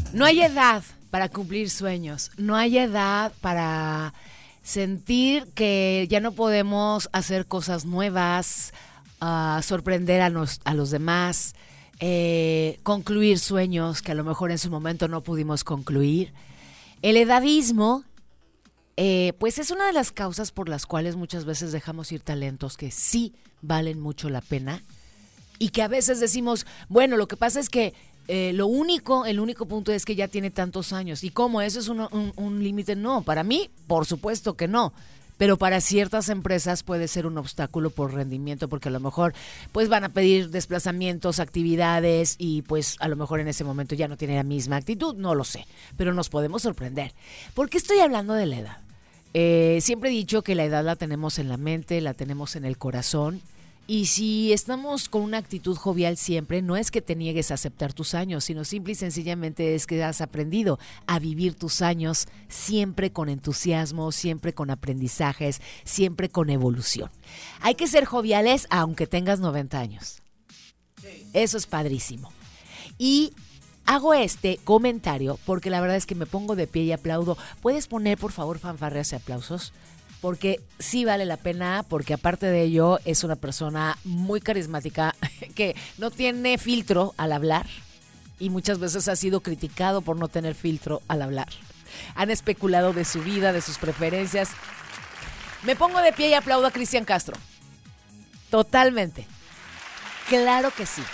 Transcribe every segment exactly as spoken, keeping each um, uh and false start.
No hay edad para cumplir sueños, no hay edad para sentir que ya no podemos hacer cosas nuevas, uh, sorprender a, nos, a los demás, eh, concluir sueños que a lo mejor en su momento no pudimos concluir. El edadismo, eh, pues es una de las causas por las cuales muchas veces dejamos ir talentos que sí valen mucho la pena y que a veces decimos, bueno, lo que pasa es que Eh, lo único, el único punto es que ya tiene tantos años. ¿Y cómo? ¿Eso es un, un, un límite? No, para mí, por supuesto que no. Pero para ciertas empresas puede ser un obstáculo por rendimiento, porque a lo mejor pues van a pedir desplazamientos, actividades y pues a lo mejor en ese momento ya no tiene la misma actitud, no lo sé. Pero nos podemos sorprender. ¿Por qué estoy hablando de la edad? Eh, siempre he dicho que la edad la tenemos en la mente, la tenemos en el corazón. Y si estamos con una actitud jovial siempre, no es que te niegues a aceptar tus años, sino simple y sencillamente es que has aprendido a vivir tus años siempre con entusiasmo, siempre con aprendizajes, siempre con evolución. Hay que ser joviales aunque tengas noventa años. Eso es padrísimo. Y hago este comentario porque la verdad es que me pongo de pie y aplaudo. ¿Puedes poner, por favor, fanfarrias y aplausos? Porque sí vale la pena, porque aparte de ello es una persona muy carismática que no tiene filtro al hablar y muchas veces ha sido criticado por no tener filtro al hablar. Han especulado de su vida, de sus preferencias. Me pongo de pie y aplaudo a Cristian Castro. Totalmente. Claro que sí.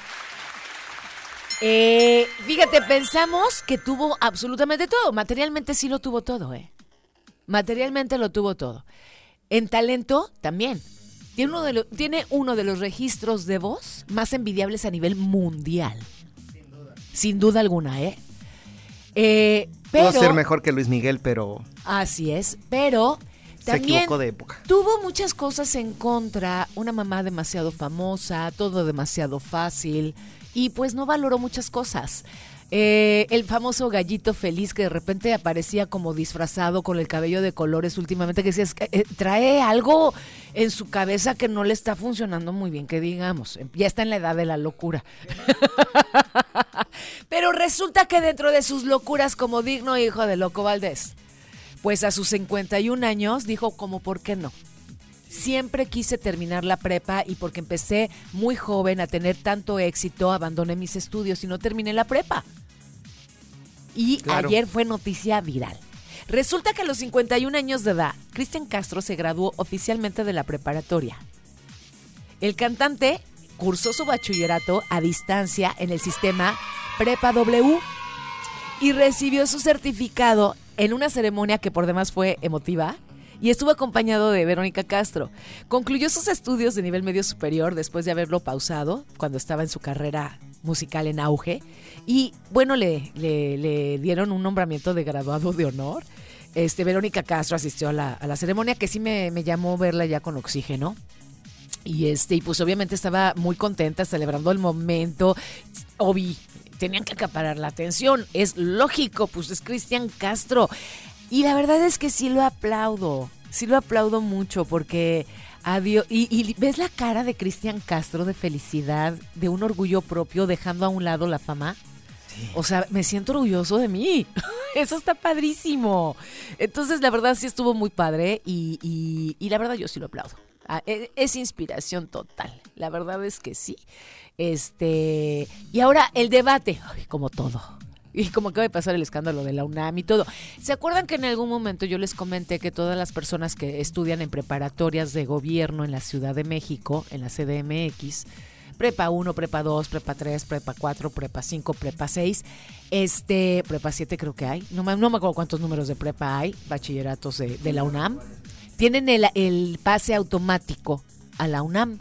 Eh, fíjate, pensamos que tuvo absolutamente todo. Materialmente sí lo tuvo todo, ¿eh? Materialmente lo tuvo todo. En talento también. Tiene uno de, lo, tiene uno de los registros de voz más envidiables a nivel mundial. Sin duda. Sin duda alguna, ¿eh? eh pero, Puedo ser mejor que Luis Miguel, pero... Así es, pero... Se también equivocó de época. Tuvo muchas cosas en contra. Una mamá demasiado famosa, todo demasiado fácil. Y pues no valoró muchas cosas. Eh, el famoso gallito feliz que de repente aparecía como disfrazado con el cabello de colores últimamente, que decías, eh, trae algo en su cabeza que no le está funcionando muy bien, que digamos, ya está en la edad de la locura. Pero resulta que dentro de sus locuras, como digno hijo de Loco Valdés, pues a sus cincuenta y un años dijo como, ¿por qué no? Siempre quise terminar la prepa y porque empecé muy joven a tener tanto éxito, abandoné mis estudios y no terminé la prepa. Y claro, ayer fue noticia viral. Resulta que a los cincuenta y un años de edad, Cristian Castro se graduó oficialmente de la preparatoria. El cantante cursó su bachillerato a distancia en el sistema Prepa W y recibió su certificado en una ceremonia que por demás fue emotiva. Y estuvo acompañado de Verónica Castro. Concluyó sus estudios de nivel medio superior después de haberlo pausado cuando estaba en su carrera musical en auge. Y bueno, le, le, le dieron un nombramiento de graduado de honor. Este, Verónica Castro asistió a la, a la ceremonia, que sí me, me llamó verla ya con oxígeno. Y este, y pues obviamente estaba muy contenta, celebrando el momento. Obvi, tenían que acaparar la atención. Es lógico, pues es Cristian Castro. Y la verdad es que sí lo aplaudo, sí lo aplaudo mucho porque adiós. Y, y ves la cara de Cristian Castro de felicidad, de un orgullo propio, dejando a un lado la fama. Sí. O sea, me siento orgulloso de mí. Eso está padrísimo. Entonces, la verdad sí estuvo muy padre y, y, y la verdad yo sí lo aplaudo. Es, es inspiración total. La verdad es que sí. Este, y ahora el debate, ay, como todo. Y como acaba de pasar el escándalo de la UNAM y todo. ¿Se acuerdan que en algún momento yo les comenté que todas las personas que estudian en preparatorias de gobierno en la Ciudad de México, en la C D M X, Prepa uno, Prepa dos, Prepa tres, Prepa cuatro, Prepa cinco, Prepa seis, este, Prepa siete creo que hay, no, no me acuerdo cuántos números de prepa hay, bachilleratos de, de la UNAM, tienen el, el pase automático a la UNAM?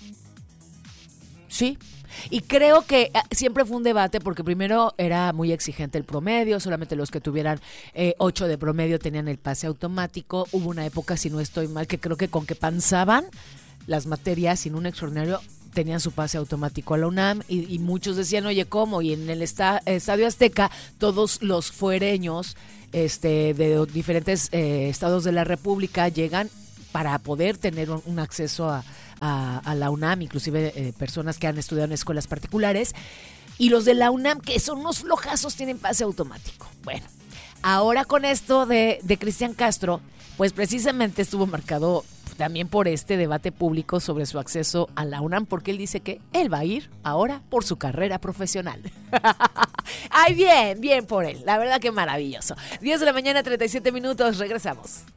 Sí. Y creo que siempre fue un debate porque primero era muy exigente el promedio, solamente los que tuvieran eh, ocho de promedio tenían el pase automático. Hubo una época, si no estoy mal, que creo que con que panzaban las materias sin un extraordinario tenían su pase automático a la UNAM y, y muchos decían, oye, ¿cómo? Y en el esta, Estadio Azteca todos los fuereños este, de diferentes eh, estados de la República llegan para poder tener un, un acceso a A, a la UNAM, inclusive eh, personas que han estudiado en escuelas particulares, Y los de la UNAM, que son unos flojazos, tienen pase automático. Bueno, ahora con esto de, de Cristian Castro, pues precisamente estuvo marcado también por este debate público sobre su acceso a la UNAM, porque él dice que él va a ir ahora por su carrera profesional. Ay, bien, bien por él. La verdad que maravilloso. diez de la mañana, treinta y siete minutos. Regresamos.